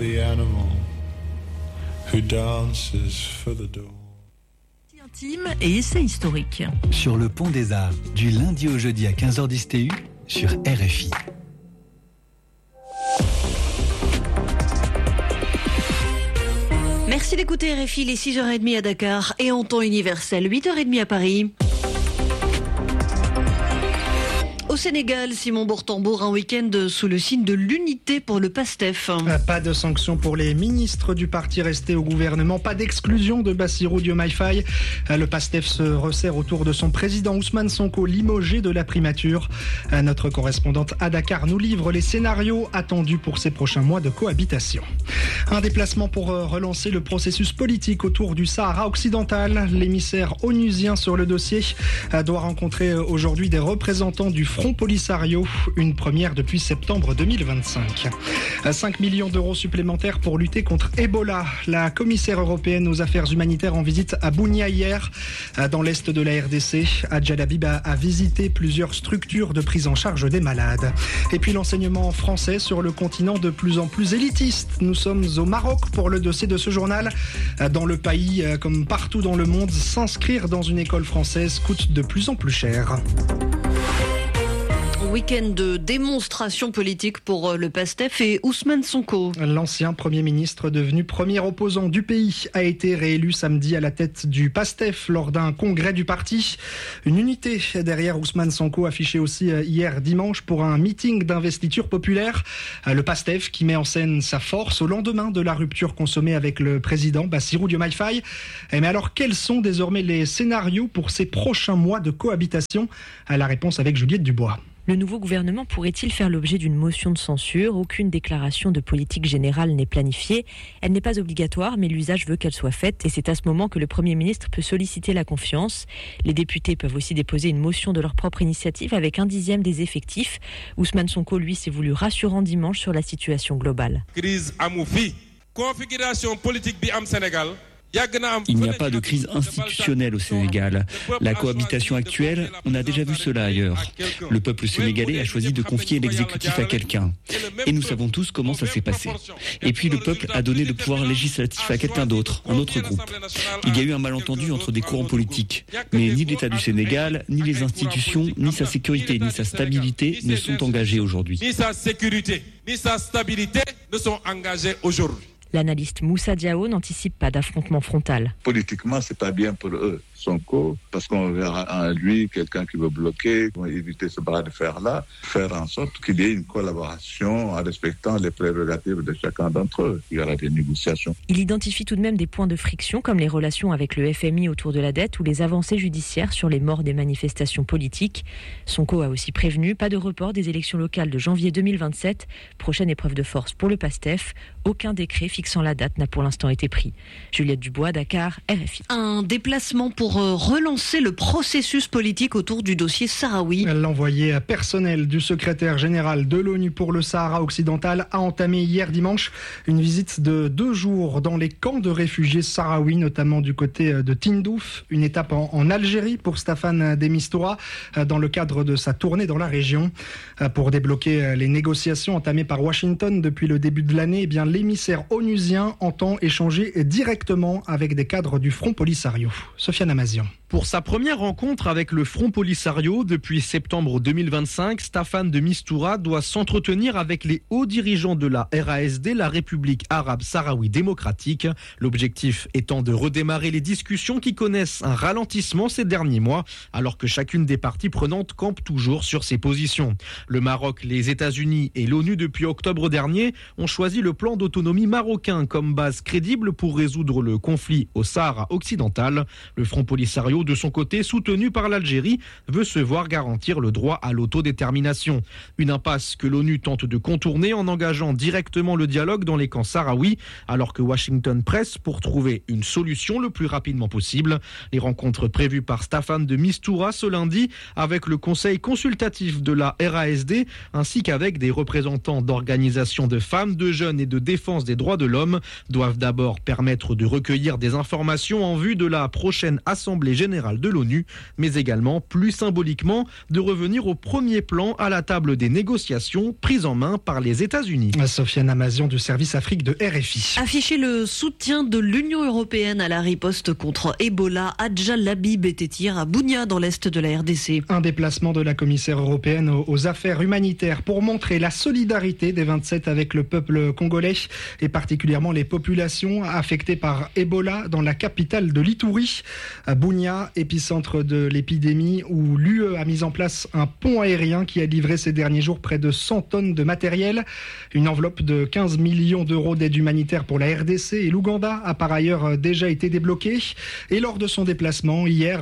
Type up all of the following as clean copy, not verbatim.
the animal who dances for the dawn. Intime et essai historique. Sur le Pont des Arts, du lundi au jeudi à 15h10 TU sur RFI. Merci d'écouter RFI, les 6h30 à Dakar et en temps universel, 8h30 à Paris. Au Sénégal, Simon Bourtambour, un week-end sous le signe de l'unité pour le PASTEF. Pas de sanctions pour les ministres du parti restés au gouvernement, pas d'exclusion de Bassirou Diomaye Faye. Le PASTEF se resserre autour de son président Ousmane Sonko, limogé de la primature. Notre correspondante à Dakar nous livre les scénarios attendus pour ces prochains mois de cohabitation. Un déplacement pour relancer le processus politique autour du Sahara occidental. L'émissaire onusien sur le dossier doit rencontrer aujourd'hui des représentants du Front Polisario, une première depuis septembre 2025. 5 millions d'euros supplémentaires pour lutter contre Ebola. La commissaire européenne aux affaires humanitaires en visite à Bunia hier, dans l'est de la RDC. Adjad Habib a visité plusieurs structures de prise en charge des malades. Et puis l'enseignement français sur le continent de plus en plus élitiste. Nous sommes au Maroc pour le dossier de ce journal. Dans le pays, comme partout dans le monde, s'inscrire dans une école française coûte de plus en plus cher. Week-end de démonstration politique pour le PASTEF et Ousmane Sonko. L'ancien Premier ministre devenu premier opposant du pays a été réélu samedi à la tête du PASTEF lors d'un congrès du parti. Une unité derrière Ousmane Sonko affichée aussi hier dimanche pour un meeting d'investiture populaire. Le PASTEF qui met en scène sa force au lendemain de la rupture consommée avec le président Bassirou Diomaye Faye. Mais alors quels sont désormais les scénarios pour ces prochains mois de cohabitation? La réponse avec Juliette Dubois. Le nouveau gouvernement pourrait-il faire l'objet d'une motion de censure ? Aucune déclaration de politique générale n'est planifiée. Elle n'est pas obligatoire, mais l'usage veut qu'elle soit faite. Et c'est à ce moment que le Premier ministre peut solliciter la confiance. Les députés peuvent aussi déposer une motion de leur propre initiative avec 1/10 des effectifs. Ousmane Sonko, lui, s'est voulu rassurant dimanche sur la situation globale. Crise amoufi. Configuration politique bi am Sénégal. Il n'y a pas de crise institutionnelle au Sénégal. La cohabitation actuelle, on a déjà vu cela ailleurs. Le peuple sénégalais a choisi de confier l'exécutif à quelqu'un. Et nous savons tous comment ça s'est passé. Et puis le peuple a donné le pouvoir législatif à quelqu'un d'autre, un autre groupe. Il y a eu un malentendu entre des courants politiques. Mais ni l'État du Sénégal, ni les institutions, ni sa sécurité, ni sa stabilité ne sont engagés aujourd'hui. Ni sa sécurité, ni sa stabilité ne sont engagés aujourd'hui. L'analyste Moussa Diao n'anticipe pas d'affrontement frontal. Politiquement, c'est pas bien pour eux, Sonko, parce qu'on verra en lui quelqu'un qui veut bloquer, qui va éviter ce bras de fer-là, faire en sorte qu'il y ait une collaboration en respectant les prérogatives de chacun d'entre eux. Il y aura des négociations. Il identifie tout de même des points de friction comme les relations avec le FMI autour de la dette ou les avancées judiciaires sur les morts des manifestations politiques. Sonko a aussi prévenu pas de report des élections locales de janvier 2027. Prochaine épreuve de force pour le PASTEF. Aucun décret fixant la date n'a pour l'instant été pris. Juliette Dubois, Dakar, RFI. Un déplacement pour relancer le processus politique autour du dossier sahraoui. L'envoyé personnel du secrétaire général de l'ONU pour le Sahara occidental a entamé hier dimanche une visite de 2 jours dans les camps de réfugiés sahraouis, notamment du côté de Tindouf, une étape en Algérie pour Staffan de Mistura dans le cadre de sa tournée dans la région. Pour débloquer les négociations entamées par Washington depuis le début de l'année, eh bien, l'émissaire onusien entend échanger directement avec des cadres du Front Polisario. Sofiane Amazian. Pour sa première rencontre avec le Front Polisario depuis septembre 2025, Staffan de Mistura doit s'entretenir avec les hauts dirigeants de la RASD, la République arabe sahraoui démocratique. L'objectif étant de redémarrer les discussions qui connaissent un ralentissement ces derniers mois, alors que chacune des parties prenantes campe toujours sur ses positions. Le Maroc, les États-Unis et l'ONU depuis octobre dernier ont choisi le plan d'autonomie marocain comme base crédible pour résoudre le conflit au Sahara occidental. Le Front Polisario, de son côté, soutenu par l'Algérie, veut se voir garantir le droit à l'autodétermination. Une impasse que l'ONU tente de contourner en engageant directement le dialogue dans les camps sahraouis, alors que Washington presse pour trouver une solution le plus rapidement possible. Les rencontres prévues par Staffan de Mistura ce lundi avec le Conseil consultatif de la RASD ainsi qu'avec des représentants d'organisations de femmes, de jeunes et de défense des droits de l'homme doivent d'abord permettre de recueillir des informations en vue de la prochaine Assemblée générale général de l'ONU, mais également, plus symboliquement, de revenir au premier plan à la table des négociations prises en main par les États-Unis. Sofiane Amazian du service Afrique de RFI. Afficher le soutien de l'Union européenne à la riposte contre Ebola, Adja Labib était hier à Bunia dans l'est de la RDC. Un déplacement de la commissaire européenne aux affaires humanitaires pour montrer la solidarité des 27 avec le peuple congolais et particulièrement les populations affectées par Ebola dans la capitale de l'Ituri. Bunia, épicentre de l'épidémie où l'UE a mis en place un pont aérien qui a livré ces derniers jours près de 100 tonnes de matériel. Une enveloppe de 15 millions d'euros d'aide humanitaire pour la RDC et l'Ouganda a par ailleurs déjà été débloquée. Et lors de son déplacement, hier,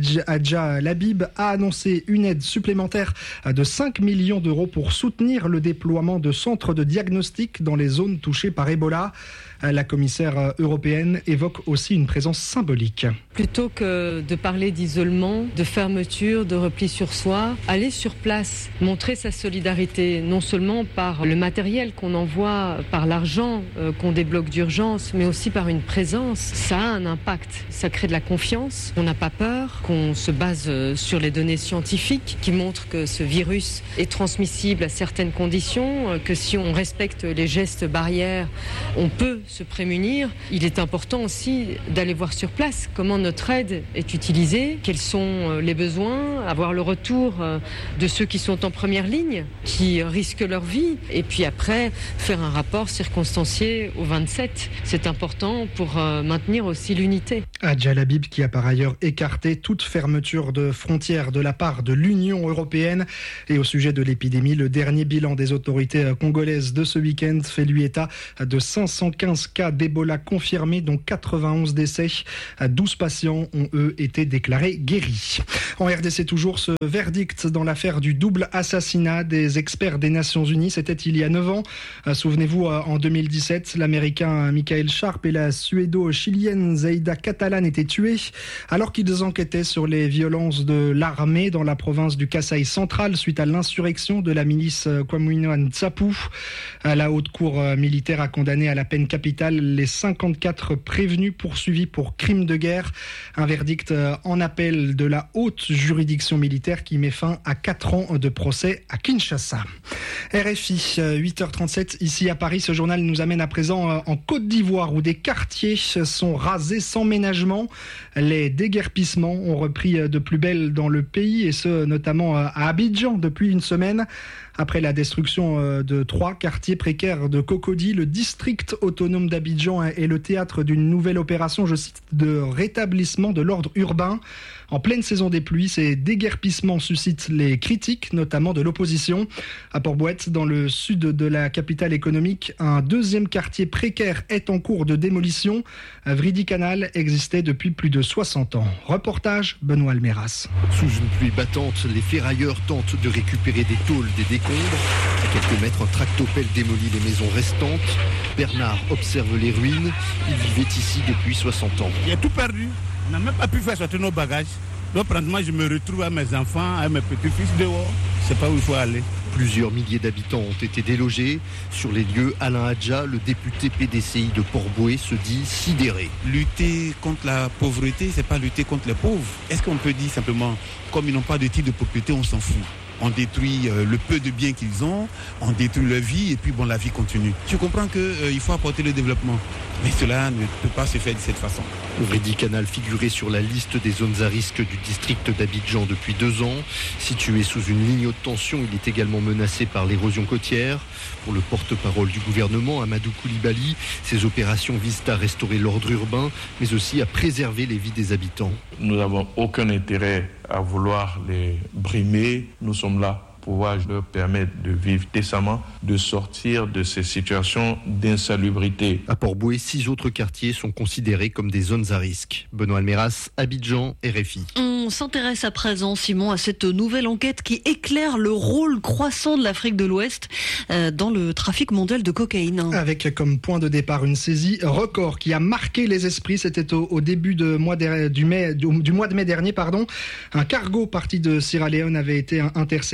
Adja Labib a annoncé une aide supplémentaire de 5 millions d'euros pour soutenir le déploiement de centres de diagnostic dans les zones touchées par Ebola. La commissaire européenne évoque aussi une présence symbolique. Plutôt que de parler d'isolement, de fermeture, de repli sur soi, aller sur place, montrer sa solidarité, non seulement par le matériel qu'on envoie, par l'argent qu'on débloque d'urgence, mais aussi par une présence, ça a un impact. Ça crée de la confiance, on n'a pas peur, qu'on se base sur les données scientifiques qui montrent que ce virus est transmissible à certaines conditions, que si on respecte les gestes barrières, on peut se prémunir. Il est important aussi d'aller voir sur place comment notre aide est utilisée, quels sont les besoins, avoir le retour de ceux qui sont en première ligne, qui risquent leur vie, et puis après faire un rapport circonstancié aux 27. C'est important pour maintenir aussi l'unité. Adja Labib qui a par ailleurs écarté toute fermeture de frontières de la part de l'Union européenne. Et au sujet de l'épidémie, le dernier bilan des autorités congolaises de ce week-end fait lui état de 515 cas d'Ebola confirmés, dont 91 décès. 12 patients ont, eux, été déclarés guéris. En RDC toujours, ce verdict dans l'affaire du double assassinat des experts des Nations Unies, c'était il y a 9 ans. Souvenez-vous, en 2017, l'Américain Michael Sharp et la Suédo-Chilienne Zaida Catalan étaient tués alors qu'ils enquêtaient sur les violences de l'armée dans la province du Kasaï central suite à l'insurrection de la milice Kwamina Nsapu. La haute cour militaire a condamné à la peine capitale les 54 prévenus poursuivis pour crimes de guerre. Un verdict en appel de la haute juridiction militaire qui met fin à 4 ans de procès à Kinshasa. RFI, 8h37, ici à Paris. Ce journal nous amène à présent en Côte d'Ivoire où des quartiers sont rasés sans ménagement. Les déguerpissements ont repris de plus belle dans le pays et ce notamment à Abidjan depuis une semaine. Après la destruction de 3 quartiers précaires de Cocody, le district autonome d'Abidjan est le théâtre d'une nouvelle opération, je cite, de rétablissement de l'ordre urbain. En pleine saison des pluies, ces déguerpissements suscitent les critiques, notamment de l'opposition. À Port-Bouët, dans le sud de la capitale économique, un deuxième quartier précaire est en cours de démolition. Vridi Canal existait depuis plus de 60 ans. Reportage, Benoît Almeras. Sous une pluie battante, les ferrailleurs tentent de récupérer des tôles des décombres. À quelques mètres, un tractopelle démolit les maisons restantes. Bernard observe les ruines. Il vivait ici depuis 60 ans. J'ai tout perdu. On n'a même pas pu faire sortir nos bagages. Donc, pratiquement, je me retrouve à mes enfants, à mes petits-fils dehors. Je ne sais pas où il faut aller. Plusieurs milliers d'habitants ont été délogés. Sur les lieux, Alain Adja, le député PDCI de Port-Bouët, se dit sidéré. Lutter contre la pauvreté, c'est pas lutter contre les pauvres. Est-ce qu'on peut dire simplement, comme ils n'ont pas de titre de propriété, on s'en fout? On détruit le peu de biens qu'ils ont, on détruit leur vie et puis bon, la vie continue. Je comprends qu'il faut apporter le développement, mais cela ne peut pas se faire de cette façon. Vridi Canal figurait sur la liste des zones à risque du district d'Abidjan depuis 2 ans. Situé sous une ligne haute tension, il est également menacé par l'érosion côtière. Pour le porte-parole du gouvernement, Amadou Koulibaly, ces opérations visent à restaurer l'ordre urbain, mais aussi à préserver les vies des habitants. Nous n'avons aucun intérêt à vouloir les brimer. Nous sommes là pour pouvoir leur permettre de vivre décemment, de sortir de ces situations d'insalubrité. À Port-Bouët, 6 autres quartiers sont considérés comme des zones à risque. Benoît Almeras, Abidjan, RFI. On s'intéresse à présent, Simon, à cette nouvelle enquête qui éclaire le rôle croissant de l'Afrique de l'Ouest dans le trafic mondial de cocaïne. Avec comme point de départ une saisie record qui a marqué les esprits. C'était au début du mois de mai dernier. Un cargo parti de Sierra Leone avait été intercepté avec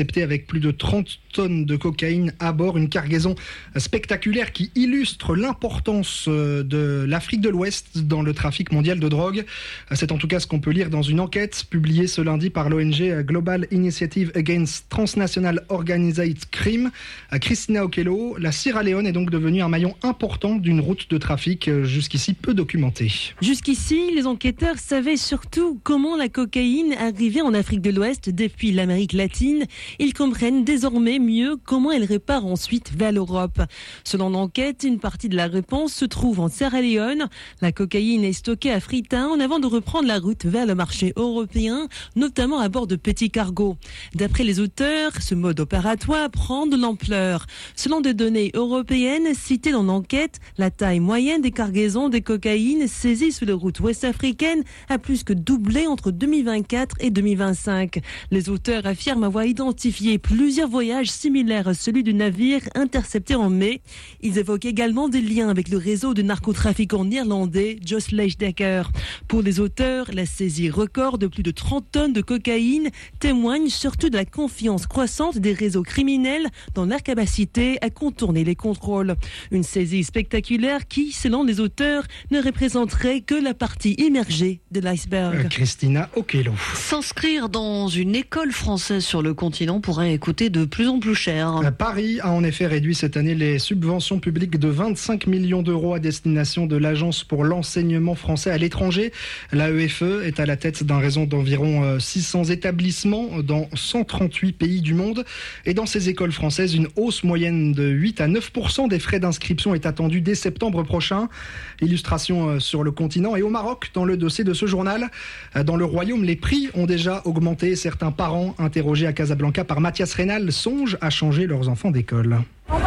avec plus de 30 tonnes de cocaïne à bord. Une cargaison spectaculaire qui illustre l'importance de l'Afrique de l'Ouest dans le trafic mondial de drogue. C'est en tout cas ce qu'on peut lire dans une enquête publiée ce lundi par l'ONG Global Initiative Against Transnational Organized Crime. Christina Okello, la Sierra Leone est donc devenue un maillon important d'une route de trafic jusqu'ici peu documentée. Jusqu'ici, les enquêteurs savaient surtout comment la cocaïne arrivait en Afrique de l'Ouest depuis l'Amérique latine. Ils comprennent désormais mieux comment elle repart ensuite vers l'Europe. Selon l'enquête, une partie de la réponse se trouve en Sierra Leone. La cocaïne est stockée à Freetown avant de reprendre la route vers le marché européen, notamment à bord de petits cargos. D'après les auteurs, ce mode opératoire prend de l'ampleur. Selon des données européennes citées dans l'enquête, la taille moyenne des cargaisons de cocaïne saisies sur les routes ouest-africaines a plus que doublé entre 2024 et 2025. Les auteurs affirment avoir identifié plusieurs voyages similaires à celui du navire intercepté en mai. Ils évoquent également des liens avec le réseau de narcotrafiquants néerlandais Jos Leijdekker. Pour les auteurs, la saisie record de plus de 30 tonnes de cocaïne témoigne surtout de la confiance croissante des réseaux criminels dans leur capacité à contourner les contrôles. Une saisie spectaculaire qui, selon les auteurs, ne représenterait que la partie immergée de l'iceberg. Christina Okello. S'inscrire dans une école française sur le continent pourrait coûter de plus en plus cher. Paris a en effet réduit cette année les subventions publiques de 25 millions d'euros à destination de l'Agence pour l'enseignement français à l'étranger. L'AEFE est à la tête d'un réseau d'environ 600 établissements dans 138 pays du monde. Et dans ces écoles françaises, une hausse moyenne de 8 à 9% des frais d'inscription est attendue dès septembre prochain. Illustration sur le continent et au Maroc, dans le dossier de ce journal. Dans le royaume, les prix ont déjà augmenté. Certains parents interrogés à Casablanca par Mathias Reynal songent à changer leurs enfants d'école.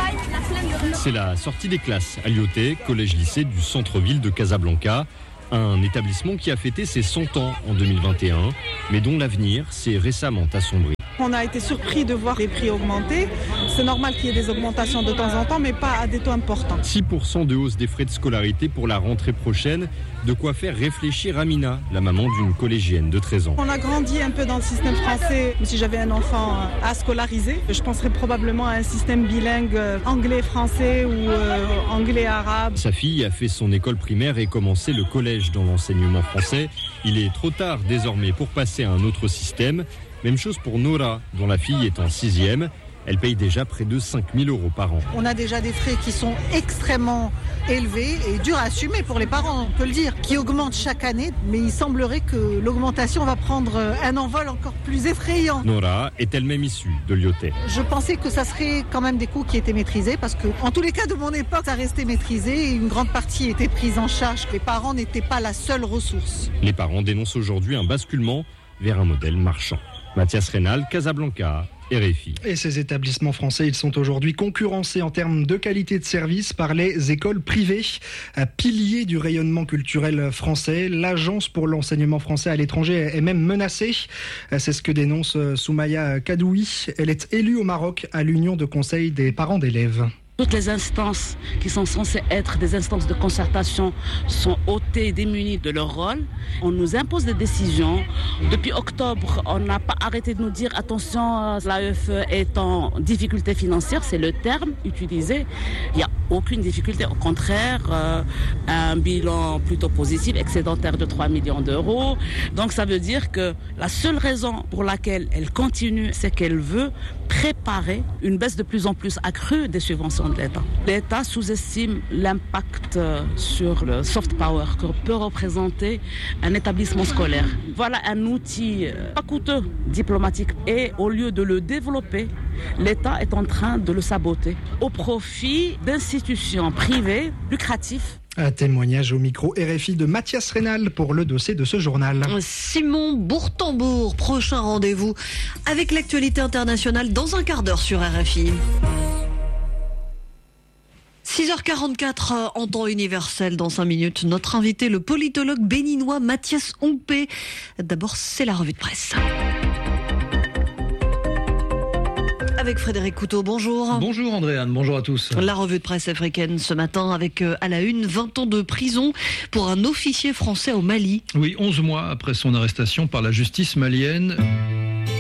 C'est la sortie des classes à l'IOT, collège-lycée du centre-ville de Casablanca. Un établissement qui a fêté ses 100 ans en 2021, mais dont l'avenir s'est récemment assombri. On a été surpris de voir les prix augmenter. C'est normal qu'il y ait des augmentations de temps en temps, mais pas à des taux importants. 6% de hausse des frais de scolarité pour la rentrée prochaine. De quoi faire réfléchir Amina, la maman d'une collégienne de 13 ans. On a grandi un peu dans le système français. Si j'avais un enfant à scolariser, je penserais probablement à un système bilingue anglais-français ou anglais-arabe. Sa fille a fait son école primaire et commencé le collège dans l'enseignement français. Il est trop tard désormais pour passer à un autre système. Même chose pour Nora, dont la fille est en 6e. Elle paye déjà près de 5 000 euros par an. On a déjà des frais qui sont extrêmement élevés et durs à assumer pour les parents, on peut le dire, qui augmentent chaque année. Mais il semblerait que l'augmentation va prendre un envol encore plus effrayant. Nora est elle-même issue de l'IOT. Je pensais que ça serait quand même des coûts qui étaient maîtrisés parce que, en tous les cas de mon époque, ça restait maîtrisé et une grande partie était prise en charge. Les parents n'étaient pas la seule ressource. Les parents dénoncent aujourd'hui un basculement vers un modèle marchand. Mathias Reynal, Casablanca, RFI. Et ces établissements français, ils sont aujourd'hui concurrencés en termes de qualité de service par les écoles privées. Pilier du rayonnement culturel français, l'Agence pour l'enseignement français à l'étranger est même menacée. C'est ce que dénonce Soumaya Kadoui. Elle est élue au Maroc à l'Union de conseil des parents d'élèves. Toutes les instances qui sont censées être des instances de concertation sont ôtées, démunies de leur rôle. On nous impose des décisions. Depuis octobre, on n'a pas arrêté de nous dire attention, l'AEFE est en difficulté financière, c'est le terme utilisé. Il n'y a aucune difficulté, au contraire, un bilan plutôt positif, excédentaire de 3 millions d'euros. Donc ça veut dire que la seule raison pour laquelle elle continue, c'est qu'elle veut préparer une baisse de plus en plus accrue des subventions de l'État. L'État sous-estime l'impact sur le soft power que peut représenter un établissement scolaire. Voilà un outil pas coûteux, diplomatique. Et au lieu de le développer, l'État est en train de le saboter au profit d'institutions privées lucratives. Un témoignage au micro RFI de Mathias Reynal pour le dossier de ce journal. Simon Bourtambourg, prochain rendez-vous avec l'actualité internationale dans un quart d'heure sur RFI. 6h44 en temps universel dans 5 minutes. Notre invité, le politologue béninois Mathias Ompé. D'abord, c'est la revue de presse. Avec Frédéric Couteau, bonjour. Bonjour Andréane, bonjour à tous. La revue de presse africaine ce matin avec à la une 20 ans de prison pour un officier français au Mali. Oui, 11 mois après son arrestation par la justice malienne.